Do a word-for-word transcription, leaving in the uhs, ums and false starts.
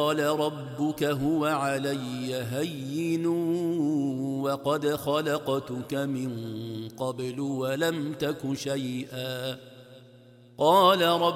قال ربك هو علي هين وقد خلقتك من قبل ولم تك شيئا قال رب